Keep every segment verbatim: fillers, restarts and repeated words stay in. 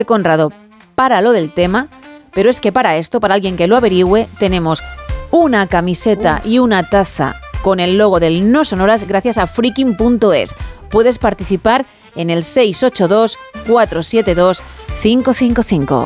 Conrado, para lo del tema, pero es que para esto, para alguien que lo averigüe, tenemos una camiseta Uf. y una taza con el logo del No Sonoras gracias a freaking punto es. Puedes participar en el seis ocho dos, cuatro siete dos, cinco cinco cinco.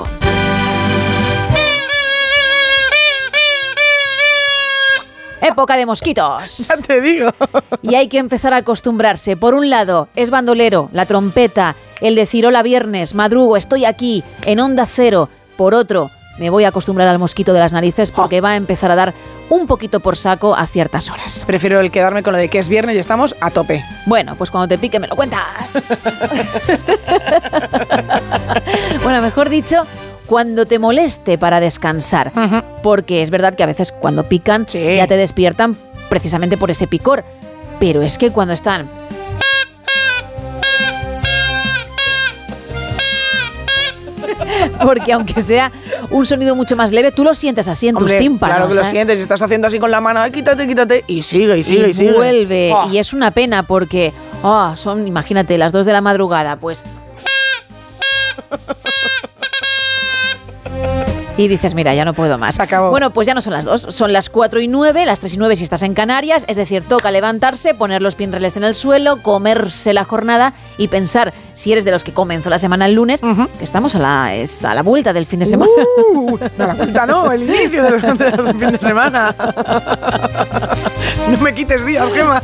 Época de mosquitos. Ya te digo. Y hay que empezar a acostumbrarse. Por un lado, es bandolero, la trompeta, el decir hola viernes, madrugo, estoy aquí, en Onda Cero. Por otro, me voy a acostumbrar al mosquito de las narices porque oh. va a empezar a dar un poquito por saco a ciertas horas. Prefiero el quedarme con lo de que es viernes y estamos a tope. Bueno, pues cuando te pique me lo cuentas. Bueno, mejor dicho, cuando te moleste para descansar. Uh-huh. Porque es verdad que a veces cuando pican sí. ya te despiertan precisamente por ese picor. Pero es que cuando están... Porque aunque sea un sonido mucho más leve, tú lo sientes así en Hombre, tus tímpanos. Claro que ¿eh? lo sientes y estás haciendo así con la mano, quítate, quítate, y sigue, y sigue, y, y sigue. vuelve, oh. y es una pena porque, oh, son, imagínate, las dos de la madrugada, pues... Y dices, mira, ya no puedo más. Se acabó. Bueno, pues ya no son las dos, son las cuatro y nueve, las tres y nueve si estás en Canarias, es decir, toca levantarse, poner los pinreles en el suelo, comerse la jornada y pensar, si eres de los que comenzó la semana el lunes, uh-huh. que estamos a la, es a la vuelta del fin de semana. Uh, no, la vuelta no, el inicio del, del fin de semana. No me quites días, Gemma.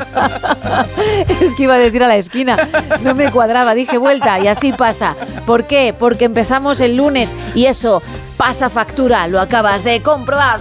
Es que iba a decir a la esquina, no me cuadraba, dije vuelta y así pasa. ¿Por qué? Porque empezamos el lunes y eso... pasa factura, lo acabas de comprobar.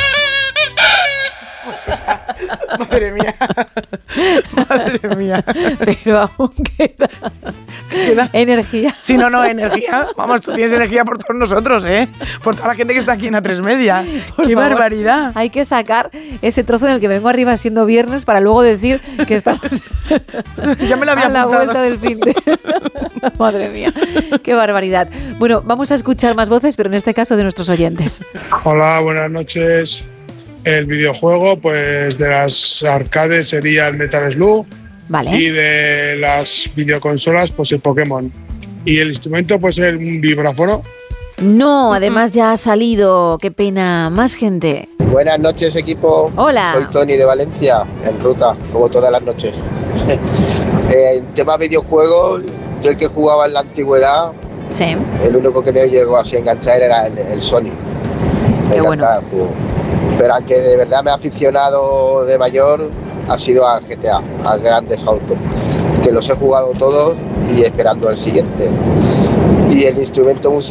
Madre mía. Madre mía. Pero aún queda, ¿Queda? energía. Si no, no, energía. Vamos, tú tienes energía por todos nosotros, ¿eh? Por toda la gente que está aquí en A tres Media. Por ¡Qué favor, barbaridad! Hay que sacar ese trozo en el que vengo arriba siendo viernes para luego decir que estamos ya me lo había a la apuntado. vuelta del fin de... Madre mía, qué barbaridad. Bueno, vamos a escuchar más voces, pero en este caso de nuestros oyentes. Hola, buenas noches. El videojuego, pues de las arcades sería el Metal Slug. Vale. Y de las videoconsolas, pues el Pokémon. Y el instrumento, pues el vibráfono. No, además ya ha salido. Qué pena. Más gente. Buenas noches, equipo. Hola. Soy Tony de Valencia, en ruta, como todas las noches. El tema videojuegos, yo el que jugaba en la antigüedad, sí. el único que me llegó así a enganchar era el, el Sony. Me Qué bueno. El juego. Pero al que de verdad me ha aficionado de mayor ha sido a G T A, a Grandes Autos, que los he jugado todos y esperando el siguiente. Y el instrumento musical